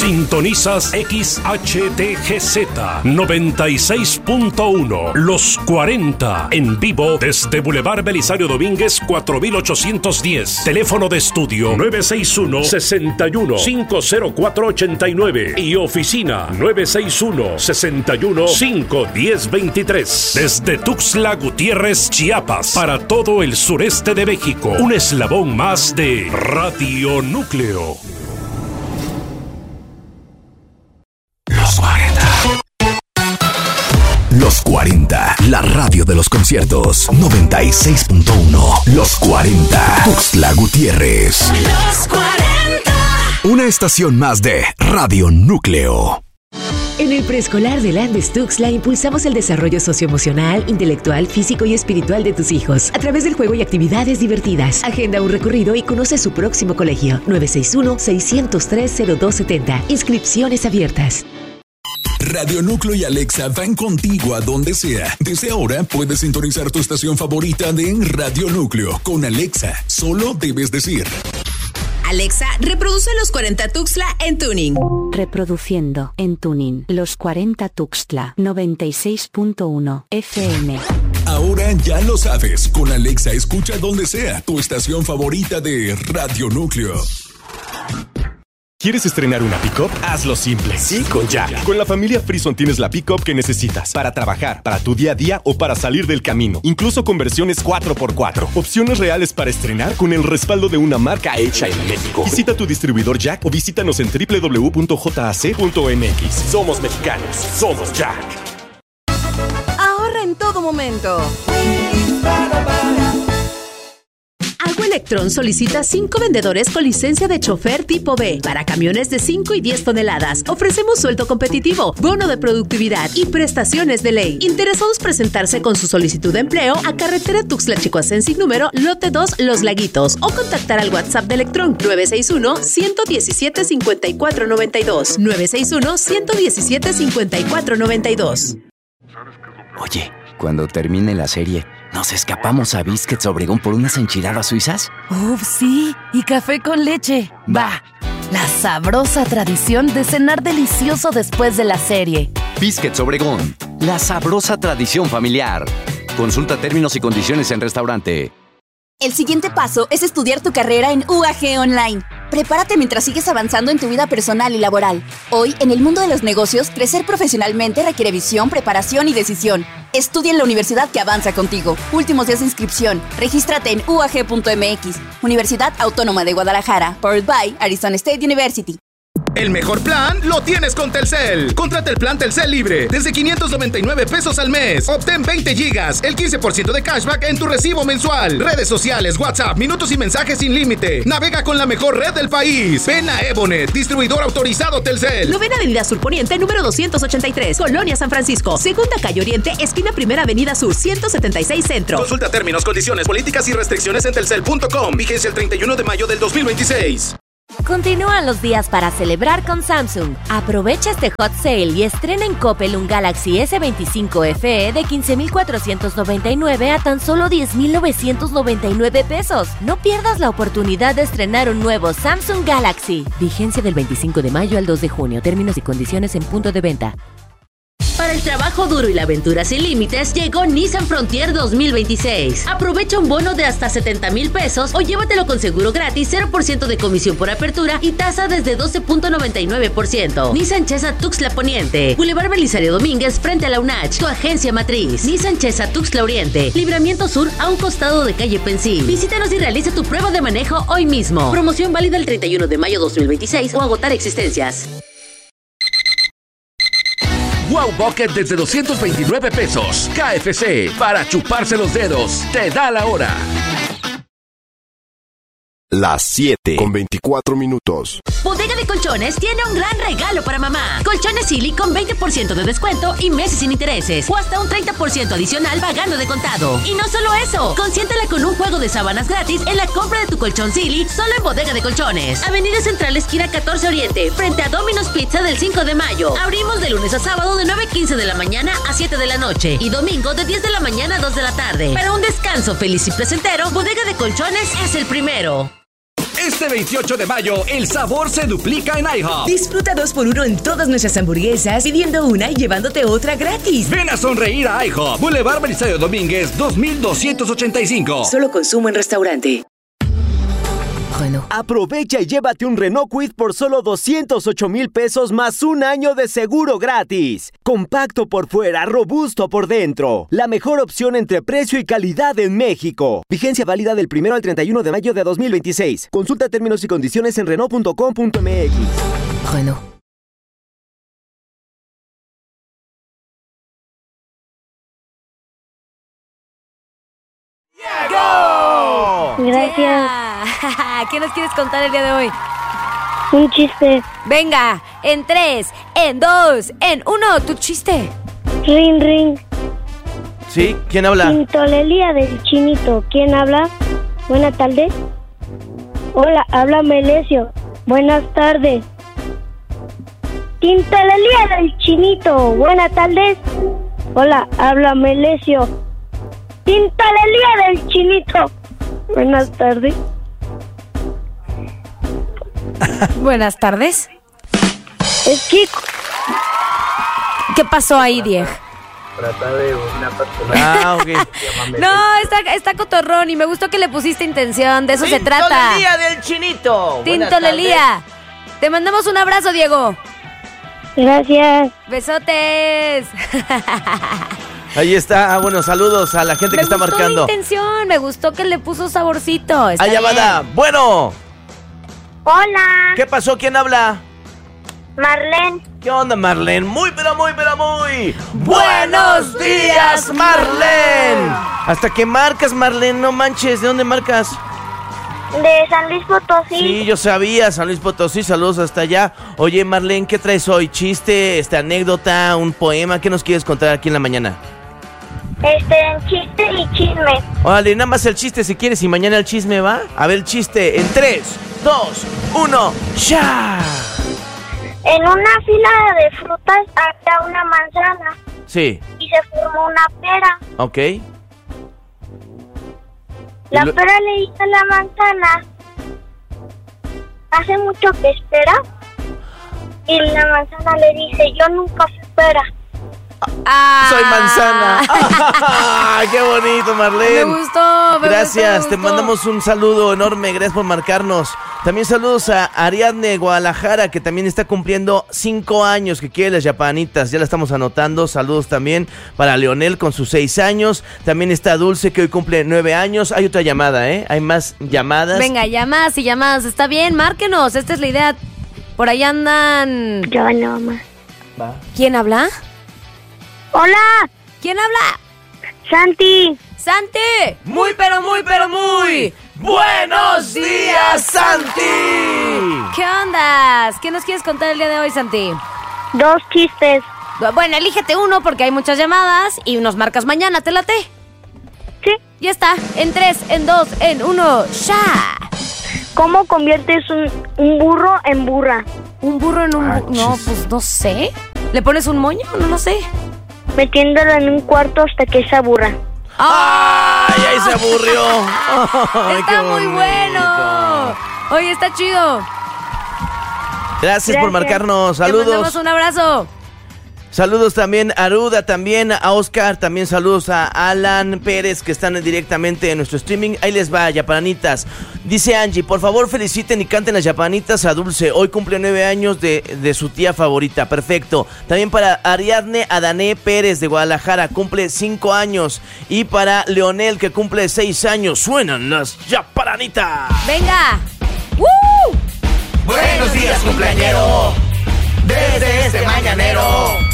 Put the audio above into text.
Sintonizas XHTGZ 96.1 Los 40 en vivo desde Boulevard Belisario Domínguez 4810. Teléfono de estudio 961-61-50489 y oficina 961-61-51023. Desde Tuxtla Gutiérrez, Chiapas, para todo el sureste de México. Un eslabón más de Radio Núcleo. Los 40, la radio de los conciertos. 96.1. Los 40. Tuxtla Gutiérrez. Los 40. Una estación más de Radio Núcleo. En el preescolar de Landes Tuxtla impulsamos el desarrollo socioemocional, intelectual, físico y espiritual de tus hijos a través del juego y actividades divertidas. Agenda un recorrido y conoce su próximo colegio. 961-603-0270. Inscripciones abiertas. Radio Núcleo y Alexa van contigo a donde sea. Desde ahora puedes sintonizar tu estación favorita de Radio Núcleo. Con Alexa, solo debes decir: Alexa, reproduce Los 40 Tuxtla en tuning. Reproduciendo en tuning Los 40 Tuxtla 96.1 FM. Ahora ya lo sabes. Con Alexa escucha donde sea tu estación favorita de Radio Núcleo. ¿Quieres estrenar una pick-up? Hazlo simple. Sí, con Jack. Con la familia Frison tienes la pick-up que necesitas para trabajar, para tu día a día o para salir del camino. Incluso con versiones 4x4. Opciones reales para estrenar con el respaldo de una marca hecha en México. Visita tu distribuidor Jack o visítanos en www.jac.mx. Somos mexicanos. Somos Jack. Ahorra en todo momento. Agua Electrón solicita 5 vendedores con licencia de chofer tipo B para camiones de 5 y 10 toneladas. Ofrecemos sueldo competitivo, bono de productividad y prestaciones de ley. Interesados presentarse con su solicitud de empleo a carretera Tuxtla-Chicoacensic número lote 2 Los Laguitos o contactar al WhatsApp de Electrón 961-117-5492. 961-117-5492. Oye, cuando termine la serie, ¿nos escapamos a Biscuits Obregón por unas enchiladas suizas? ¡Uf, sí! Y café con leche. ¡Va! La sabrosa tradición de cenar delicioso después de la serie. Biscuits Obregón, la sabrosa tradición familiar. Consulta términos y condiciones en restaurante. El siguiente paso es estudiar tu carrera en UAG Online. Prepárate mientras sigues avanzando en tu vida personal y laboral. Hoy, en el mundo de los negocios, crecer profesionalmente requiere visión, preparación y decisión. Estudia en la universidad que avanza contigo. Últimos días de inscripción. Regístrate en uag.mx. Universidad Autónoma de Guadalajara. Powered by Arizona State University. El mejor plan lo tienes con Telcel. Contrata el plan Telcel libre desde 599 pesos al mes. Obtén 20 gigas, el 15% de cashback en tu recibo mensual. Redes sociales, WhatsApp, minutos y mensajes sin límite. Navega con la mejor red del país. Ven a Evonet, distribuidor autorizado Telcel. 9ª Avenida Sur Poniente, número 283, Colonia San Francisco. 2ª Calle Oriente, esquina 1ª Avenida Sur, 176 Centro. Consulta términos, condiciones, políticas y restricciones en telcel.com. Vigencia el 31 de mayo del 2026. Continúan los días para celebrar con Samsung. Aprovecha este hot sale y estrena en Coppel un Galaxy S25 FE de 15,499 a tan solo 10,999 pesos. No pierdas la oportunidad de estrenar un nuevo Samsung Galaxy. Vigencia del 25 de mayo al 2 de junio. Términos y condiciones en punto de venta. Para el trabajo duro y la aventura sin límites, llegó Nissan Frontier 2026. Aprovecha un bono de hasta 70,000 pesos o llévatelo con seguro gratis, 0% de comisión por apertura y tasa desde 12.99%. Nissan Chesa Tuxtla Poniente, Boulevard Belisario Domínguez frente a la UNACH, tu agencia matriz. Nissan Chesa Tuxtla Oriente, Libramiento Sur a un costado de calle Pensil. Visítanos y realiza tu prueba de manejo hoy mismo. Promoción válida el 31 de mayo 2026 o agotar existencias. Wow Bucket desde 229 pesos. KFC, para chuparse los dedos. Te da la hora. Las 7:24. Bodega de Colchones tiene un gran regalo para mamá. Colchones Silly con 20% de descuento y meses sin intereses. O hasta un 30% adicional pagando de contado. Y no solo eso, consiéntela con un juego de sábanas gratis en la compra de tu colchón Silly solo en Bodega de Colchones. Avenida Central, esquina 14 Oriente, frente a Domino's Pizza del 5 de mayo. Abrimos de lunes a sábado de 9:15 de la mañana a 7 de la noche. Y domingo de 10 de la mañana a 2 de la tarde. Para un descanso feliz y placentero, Bodega de Colchones es el primero. Este 28 de mayo, el sabor se duplica en IHOP. Disfruta 2x1 en todas nuestras hamburguesas, pidiendo una y llevándote otra gratis. Ven a sonreír a IHOP. Boulevard Belisario Domínguez, 2285. Solo consumo en restaurante. Renault. Aprovecha y llévate un Renault Kwid por solo 208,000 pesos más un año de seguro gratis. Compacto por fuera, robusto por dentro. La mejor opción entre precio y calidad en México. Vigencia válida del 1 al 31 de mayo de 2026. Consulta términos y condiciones en Renault.com.mx. Renault. Gracias. Yeah. ¿Qué nos quieres contar el día de hoy? Un chiste. Venga, en 3, en 2, en 1, tu chiste. Ring, ring. ¿Sí? ¿Quién habla? Tintolería del Chinito. ¿Quién habla? Buenas tardes. Hola, habla Melesio. Buenas tardes. Tintolería del Chinito. Buenas tardes. Hola, habla Melesio. Tintolería del Chinito. Buenas tardes. Buenas tardes. Es Kiko. ¿Qué pasó ahí, Diego? Trata de una persona. Ok. No, está cotorrón y me gustó que le pusiste intención. De eso se trata. Tintolería del Chinito. Tintolería. Te mandamos un abrazo, Diego. Gracias. Besotes. Ahí está. Bueno, saludos a la gente que está marcando. Me gustó la intención. Me gustó que le puso saborcito. Está Hay llamada. bien. Bueno. Hola. ¿Qué pasó? ¿Quién habla? Marlene. ¿Qué onda, Marlene? Muy, pero muy, pero muy... ¡Buenos días, Marlene! Hasta que marcas, Marlene, no manches. ¿De dónde marcas? De San Luis Potosí. Sí, yo sabía, San Luis Potosí, saludos hasta allá. Oye, Marlene, ¿qué traes hoy? ¿Chiste, anécdota, un poema? ¿Qué nos quieres contar aquí en la mañana? Chiste y chisme. Órale, nada más el chiste si quieres y mañana el chisme, ¿va? A ver el chiste en 3, 2, 1, ¡ya! En una fila de frutas había una manzana. Sí. Y se formó una pera. Ok. La pera le dice a la manzana: ¿hace mucho que espera? Y la manzana le dice: yo nunca fui pera. Soy manzana. ¡Qué bonito, Marlene! Me gustó. Gracias, te mandamos un saludo enorme. Gracias por marcarnos. También saludos a Ariadne Guadalajara, que también está cumpliendo 5 años, que quiere las yapanitas. Ya la estamos anotando. Saludos también para Leonel con sus 6 años. También está Dulce, que hoy cumple 9 años. Hay otra llamada, ¿eh? Hay más llamadas. Venga, llamadas y llamadas. Está bien, márquenos. Esta es la idea. Por ahí andan... Yo no, mamá. Va. ¿Quién habla? Hola. ¿Quién habla? Santi. Santi. Muy, pero muy, pero muy... ¡Buenos días, Santi! ¿Qué ondas? ¿Qué nos quieres contar el día de hoy, Santi? 2 chistes. Bueno, elígete uno porque hay muchas llamadas y nos marcas mañana, ¿te late? Sí. Ya está, en 3, en 2, en 1, ¡ya! ¿Cómo conviertes un burro en burra? ¿Un burro en un burro? No, pues no sé. ¿Le pones un moño? No lo sé. Metiéndolo en un cuarto hasta que se aburra. ¡Ay, ahí se aburrió! Está muy bueno. Oye, está chido. Gracias por marcarnos. Saludos. Te mandamos un abrazo. Saludos también a Aruda, también a Oscar, también saludos a Alan Pérez, que están directamente en nuestro streaming. Ahí les va, yapanitas. Dice Angie, por favor feliciten y canten las yapanitas a Dulce. Hoy cumple 9 años de su tía favorita. Perfecto. También para Ariadne Adané Pérez de Guadalajara, cumple 5 años. Y para Leonel, que cumple 6 años. Suenan las yapanitas. ¡Venga! Buenos días, cumpleañero. Desde este mañanero.